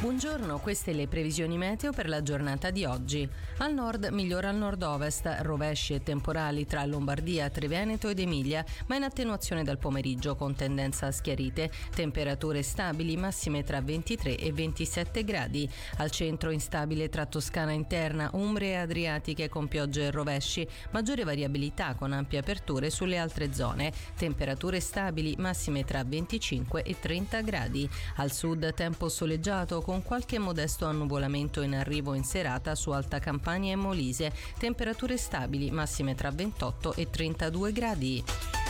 Buongiorno, queste le previsioni meteo per la giornata di oggi. Al nord migliora al nord-ovest, rovesci e temporali tra Lombardia, Triveneto ed Emilia, ma in attenuazione dal pomeriggio con tendenza a schiarite. Temperature stabili, massime tra 23 e 27 gradi. Al centro instabile tra Toscana interna, Umbrie e Adriatiche con piogge e rovesci. Maggiore variabilità con ampie aperture sulle altre zone. Temperature stabili, massime tra 25 e 30 gradi. Al sud tempo soleggiato con qualche modesto annuvolamento in arrivo in serata su Alta Campania e Molise. Temperature stabili, massime tra 28 e 32 gradi.